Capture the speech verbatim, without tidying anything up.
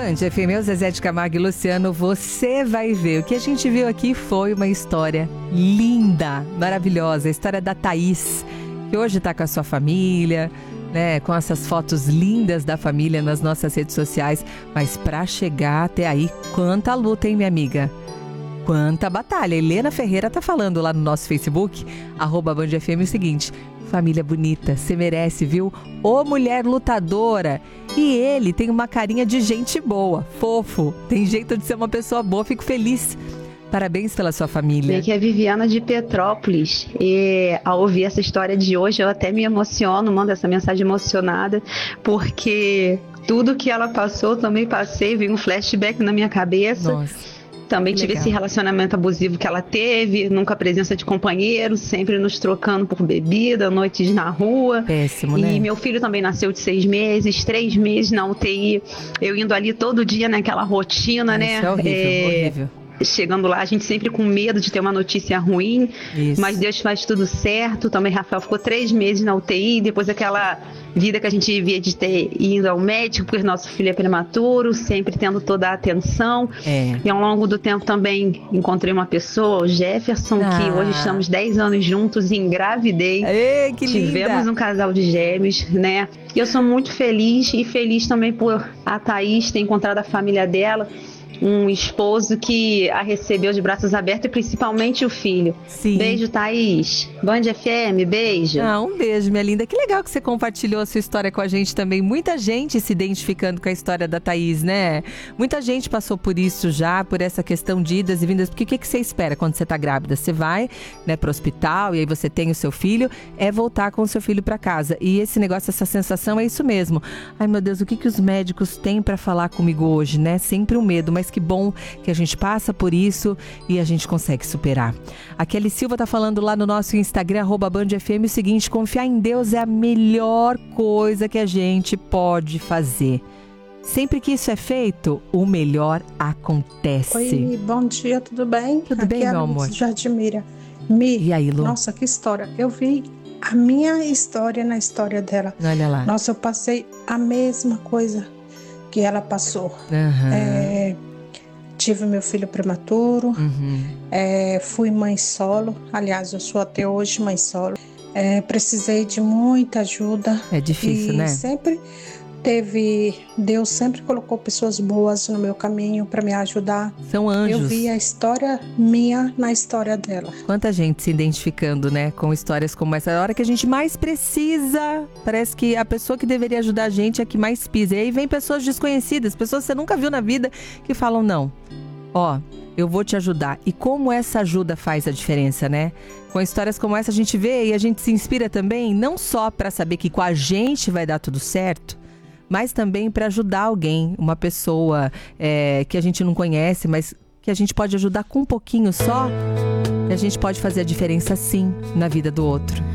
Band F M, Zezé de Camargo e Luciano, você vai ver. O que a gente viu aqui foi uma história linda, maravilhosa. A história da Thaís, que hoje está com a sua família, né, com essas fotos lindas da família nas nossas redes sociais. Mas para chegar até aí, quanta luta, hein, minha amiga? Quanta batalha. Helena Ferreira tá falando lá no nosso Facebook, arroba Band F M, o seguinte: família bonita, você merece, viu? Ô mulher lutadora. E ele tem uma carinha de gente boa, fofo, tem jeito de ser uma pessoa boa, fico feliz. Parabéns pela sua família. Aqui é a Viviana de Petrópolis, e ao ouvir essa história de hoje eu até me emociono, mando essa mensagem emocionada, porque tudo que ela passou também passei, veio um flashback na minha cabeça. Nossa. Também tive Legal. esse relacionamento abusivo que ela teve, nunca a presença de companheiro, sempre nos trocando por bebida, noites na rua. Péssimo, e né? E meu filho também nasceu de seis meses, três meses na U T I, eu indo ali todo dia naquela rotina, Isso né? é horrível, É... horrível. Chegando lá, a gente sempre com medo de ter uma notícia ruim, Isso. Mas Deus faz tudo certo. Também Rafael ficou três meses na U T I, depois aquela vida que a gente vivia de ter indo ao médico, porque nosso filho é prematuro, sempre tendo toda a atenção. É. E ao longo do tempo também encontrei uma pessoa, o Jefferson, Ah. que hoje estamos dez anos juntos e engravidei. Ei, que Tivemos linda. um casal de gêmeos, né? E eu sou muito feliz e feliz também por a Thaís ter encontrado a família dela, um esposo que a recebeu de braços abertos e principalmente o filho. Sim. Beijo, Thaís. Band F M, beijo. Ah, um beijo, minha linda. Que legal que você compartilhou a sua história com a gente também. Muita gente se identificando com a história da Thaís, né? Muita gente passou por isso já, por essa questão de idas e vindas. Porque o que, que você espera quando você tá grávida? Você vai, né, pro hospital e aí você tem o seu filho, é voltar com o seu filho para casa. E esse negócio, essa sensação é isso mesmo. Ai, meu Deus, o que, que os médicos têm para falar comigo hoje, né? Sempre um medo, mas que bom que a gente passa por isso e a gente consegue superar. A Kelly Silva tá falando lá no nosso Instagram, arroba Band F M, o seguinte: confiar em Deus é a melhor coisa que a gente pode fazer. Sempre que isso é feito, o melhor acontece. Oi, bom dia, tudo bem? Tudo Aqui bem, é meu a Luz amor? de Jardimira. Mi, E aí, Lu? nossa, que história. Eu vi a minha história na história dela. Olha lá. Nossa, eu passei a mesma coisa que ela passou. Uhum. É, tive meu filho prematuro, Uhum. é, fui mãe solo. Aliás, eu sou até hoje mãe solo. É, precisei de muita ajuda. É difícil, e né? sempre teve, Deus sempre colocou pessoas boas no meu caminho para me ajudar. São anjos. Eu vi a história minha na história dela. Quanta gente se identificando, né, com histórias como essa. A hora que a gente mais precisa, parece que a pessoa que deveria ajudar a gente é a que mais pisa. E aí vem pessoas desconhecidas, pessoas que você nunca viu na vida, que falam: não, ó, eu vou te ajudar. E como essa ajuda faz a diferença, né? Com histórias como essa a gente vê e a gente se inspira também, não só para saber que com a gente vai dar tudo certo, mas também para ajudar alguém, uma pessoa é, que a gente não conhece, mas que a gente pode ajudar com um pouquinho só, e a gente pode fazer a diferença sim na vida do outro.